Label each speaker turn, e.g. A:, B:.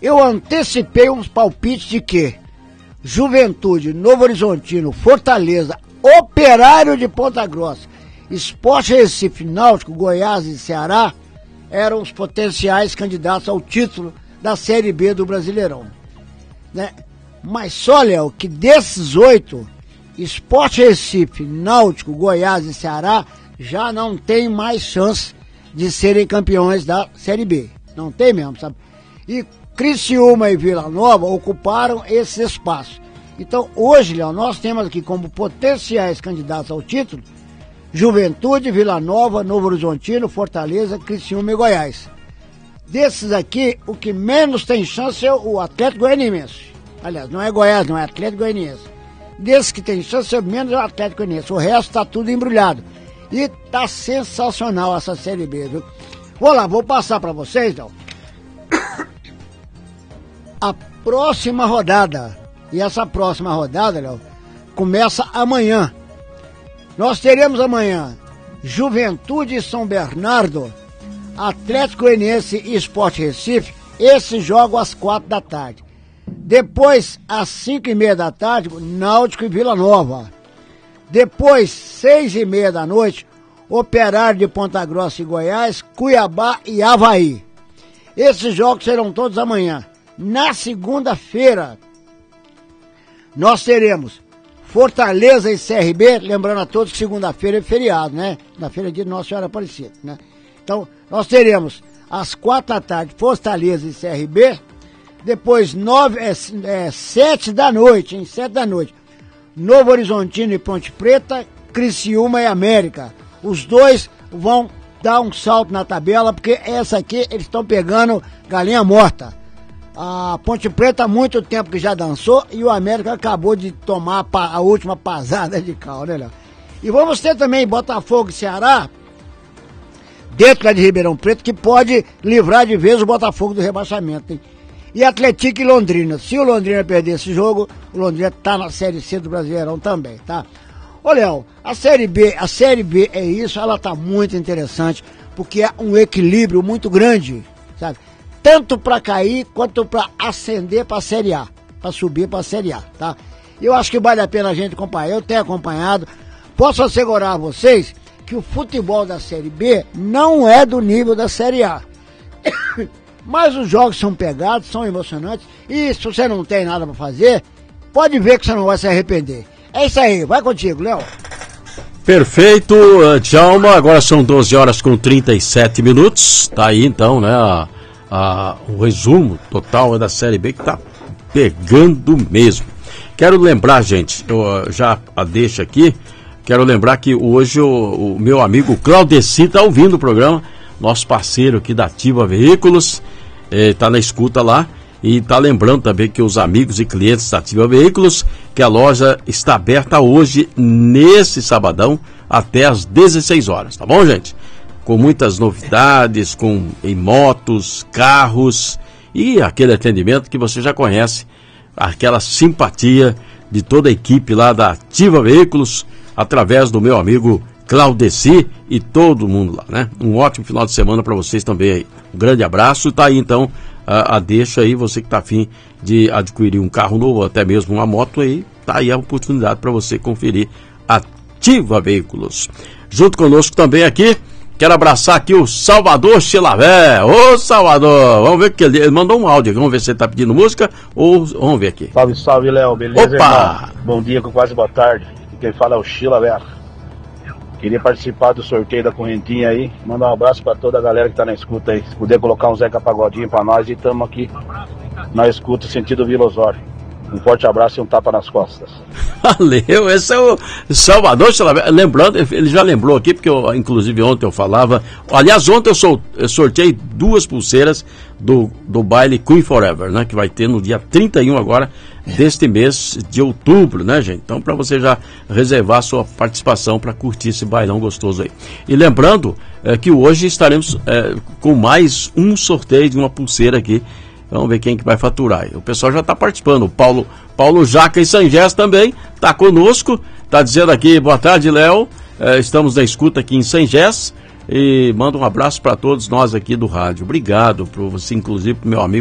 A: eu antecipei uns palpites de que Juventude, Novo Horizontino, Fortaleza, Operário de Ponta Grossa, Sport Recife, Náutico, Goiás e Ceará eram os potenciais candidatos ao título da Série B do Brasileirão, né? Mas só, Léo, que desses 8, Sport Recife, Náutico, Goiás e Ceará já não tem mais chance de serem campeões da Série B. Não tem mesmo, sabe? E Criciúma e Vila Nova ocuparam esses espaços. Então, hoje, Léo, nós temos aqui como potenciais candidatos ao título Juventude, Vila Nova, Novo Horizontino, Fortaleza, Criciúma e Goiás. Desses aqui, o que menos tem chance é o Atlético Goianiense. Aliás, não é Goiás, não é Atlético Goianiense. Desses que tem chance, o menos é o Atlético Goianiense. O resto tá tudo embrulhado. E tá sensacional essa Série B, viu? Vou passar pra vocês, então, a próxima rodada. E essa próxima rodada, Léo, começa amanhã. Nós teremos amanhã Juventude e São Bernardo, Atlético Goianiense e Sport Recife. Esse jogo às 4 da tarde. Depois, às 5:30 da tarde, Náutico e Vila Nova. Depois, 6:30 da noite, Operário de Ponta Grossa e Goiás, Cuiabá e Avaí. Esses jogos serão todos amanhã. Na segunda-feira, nós teremos Fortaleza e CRB, lembrando a todos que segunda-feira é feriado, né? Na feira de Nossa Senhora Aparecida, né? Então, nós teremos às 4 da tarde Fortaleza e CRB, depois 7 da noite, hein? 7 da noite, Novo Horizontino e Ponte Preta, Criciúma e América. Os dois vão dar um salto na tabela, porque essa aqui eles estão pegando galinha morta. A Ponte Preta há muito tempo que já dançou e o América acabou de tomar a última pasada de cal, né, Léo? E vamos ter também Botafogo e Ceará, dentro lá de Ribeirão Preto, que pode livrar de vez o Botafogo do rebaixamento, hein? E Atlético e Londrina. Se o Londrina perder esse jogo, o Londrina tá na Série C do Brasileirão também, tá? Ô, Léo, a Série B é isso, ela tá muito interessante, porque é um equilíbrio muito grande, sabe? Tanto para cair, quanto para ascender para a Série A, para subir para a Série A, tá? Eu acho que vale a pena a gente acompanhar, eu tenho acompanhado. Posso assegurar a vocês que o futebol da Série B não é do nível da Série A. Mas os jogos são pegados, são emocionantes, e se você não tem nada para fazer, pode ver que você não vai se arrepender. É isso aí, vai contigo, Léo.
B: Perfeito, Djalma, agora são 12h37, tá aí então, né, o resumo total da Série B que tá pegando mesmo. Quero lembrar, gente, eu já a deixo aqui, quero lembrar que hoje o meu amigo Claudeci tá ouvindo o programa, nosso parceiro aqui da Ativa Veículos, tá na escuta lá, e tá lembrando também que os amigos e clientes da Ativa Veículos, que a loja está aberta hoje, nesse sabadão, até às 16 horas, tá bom, gente? Com muitas novidades, em motos, carros e aquele atendimento que você já conhece, aquela simpatia de toda a equipe lá da Ativa Veículos, através do meu amigo Claudeci e todo mundo lá, né? Um ótimo final de semana para vocês também aí. Um grande abraço, tá aí então a deixa aí, você que tá afim de adquirir um carro novo, ou até mesmo uma moto aí, tá aí a oportunidade para você conferir Ativa Veículos. Junto conosco também aqui, quero abraçar aqui o Salvador Chilavé. Ô Salvador, vamos ver que ele mandou um áudio, vamos ver se ele tá pedindo música ou vamos ver aqui.
C: Salve, salve, Léo, beleza?
B: Opa!
C: Irmão? Bom dia, com quase boa tarde. Quem fala é o Chilavé. Queria participar do sorteio da correntinha aí, mandar um abraço pra toda a galera que tá na escuta aí. Se puder colocar um Zeca Pagodinho pra nós, e tamo aqui na escuta, sentido Vila Osório. Um forte abraço e um tapa nas costas.
B: Valeu, esse é o Salvador, lembrando, ele já lembrou aqui, porque inclusive ontem eu falava, aliás, ontem eu sorteei 2 pulseiras do baile Queen Forever, né, que vai ter no dia 31 agora, deste mês de outubro, né, gente? Então, para você já reservar sua participação para curtir esse bailão gostoso aí. E lembrando que hoje estaremos com mais um sorteio de uma pulseira aqui. Vamos ver quem que vai faturar. O pessoal já está participando. O Paulo Jaca e Sangés também está conosco. Está dizendo aqui, boa tarde, Léo. Estamos na escuta aqui em Sangés. E manda um abraço para todos nós aqui do rádio. Obrigado por você, inclusive, pro meu amigo